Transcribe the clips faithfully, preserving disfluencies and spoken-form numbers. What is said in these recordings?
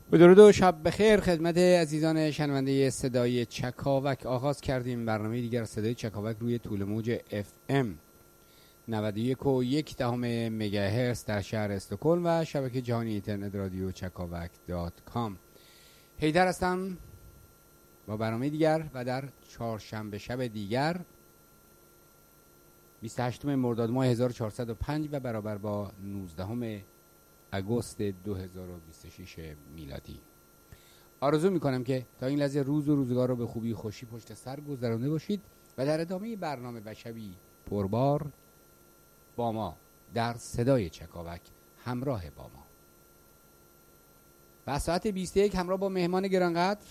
به درود و شب بخیر خدمت عزیزان شنونده صدای چکاوک. آغاز کردیم برنامه دیگر صدای چکاوک روی طول موج اف ام نود و یک و یک دهم مگاهرتز در شهر استکهلم و شبکه جهانی اینترنت رادیو چکاوک دات کام. حیدر هستم با برنامه دیگر و در چهارشنبه شب دیگر بیست و هشتم مرداد ماه هزار و چهارصد و پنج و برابر با نوزدهم آگوست دو هزار و بیست و شش میلادی. آرزو میکنم که تا این لحظه روز و روزگار رو به خوبی خوشی پشت سر گذرانده باشید و در ادامه برنامه و شبی پربار با ما در صدای چکاوک همراه با ما و ساعت بیست و یک همراه با مهمان گرانقدر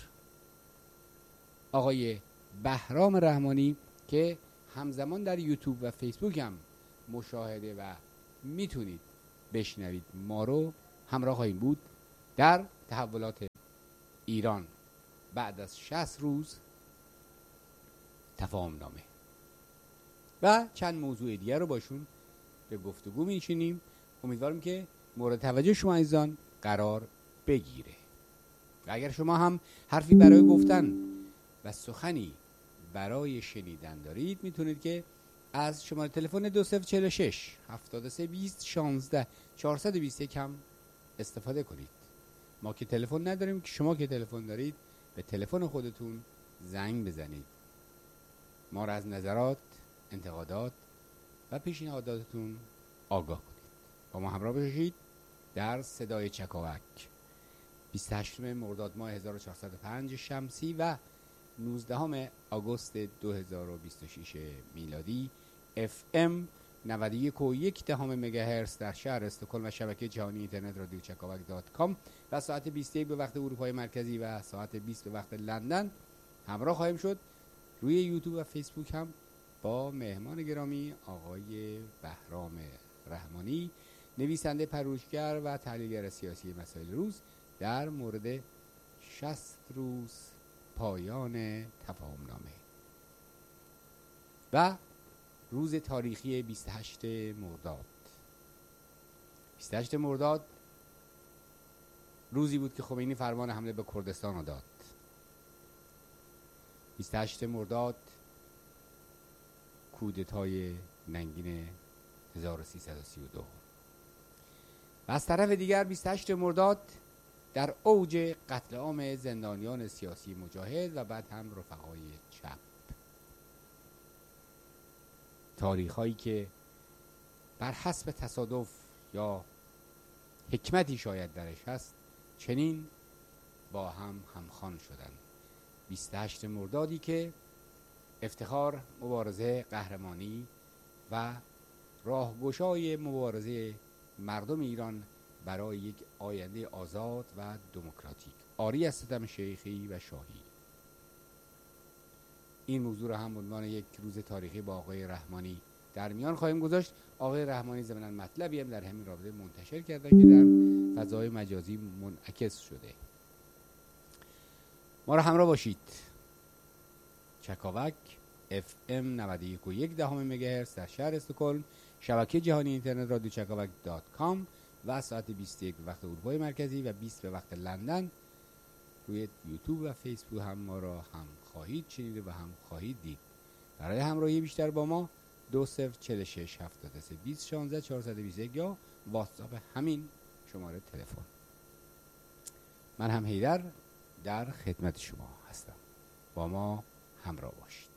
آقای بهرام رحمانی که همزمان در یوتیوب و فیسبوک هم مشاهده و میتونید بشنوید. ما رو همراه خواهیم بود در تحولات ایران بعد از شصت روز تفاهم نامه و چند موضوع دیگر رو باشون به گفتگو میشینیم. امیدوارم که مورد توجه شما عزیزان قرار بگیره و اگر شما هم حرفی برای گفتن و سخنی برای شنیدن دارید میتونید که از شماره تلفن دو صفر چهل و شش هفتاد و سه بیست شانزده چهارصد و بیست و یک هم استفاده کنید. ما که تلفن نداریم، که شما که تلفن دارید به تلفن خودتون زنگ بزنید. ما را از نظرات، انتقادات و پیشنهاداتتون آگاه کنید. با ما همراه باشید در صدای چکاوک بیست و هشتم مرداد ماه هزار و چهارصد و پنج شمسی و نوزدهم آگوست دو هزار و بیست و شش میلادی. اف ام نود و یک و یک دهم مگاهرتز در شهر استکهلم و شبکه جهانی اینترنت رادیو چکاوک دات کام و ساعت بیست و یک به وقت اروپای مرکزی و ساعت بیست به وقت لندن همراه خواهیم شد روی یوتیوب و فیسبوک هم با مهمان گرامی آقای بهرام رحمانی، نویسنده، پژوهشگر و تحلیلگر سیاسی مسائل روز در مورد شصت روز پایان تفاهم نامه و روز تاریخی بیست و هشت مرداد. بیست و هشت مرداد روزی بود که خمینی فرمان حمله به کردستان رو داد. بیست و هشت مرداد کودتای ننگین هزار و سیصد و سی و دو و از طرف دیگر بیست و هشت مرداد در اوج قتل عام زندانیان سیاسی مجاهد و بعد هم رفقای چپ. تاریخ‌هایی که بر حسب تصادف یا حکمتی شاید درش هست چنین با هم همخوان شدند. بیست و هشت مردادی که افتخار، مبارزه، قهرمانی و راهگشای مبارزه مردم ایران برای یک آینده آزاد و دموکراتیک عاری از ستم شیخی و شاهی. این موضوع را هم به عنوان یک روز تاریخی با آقای رحمانی در میان خواهیم گذاشت. آقای رحمانی ضمناً مطلبی هم در همین رابطه منتشر کرده که در فضای مجازی منعکس شده. ما را همراه باشید. چکاوک اف ام نود و یک و یک دهم مگاهرتز در شهر استکهلم، شبکه جهانی اینترنت رادیو چکاوک دات کام و ساعت بیست و یک به وقت اروپای مرکزی و بیست به وقت لندن روی یوتیوب و فیسبوک هم ما را هم خواهید شنید و هم خواهید دید. برای همراهی بیشتر با ما دو صفر چهل و شش هفتاد و سه بیست شانزده چهارصد و بیست و یک یا واتساپ همین شماره تلفن. من هم حیدر در خدمت شما هستم. با ما همراه باشید.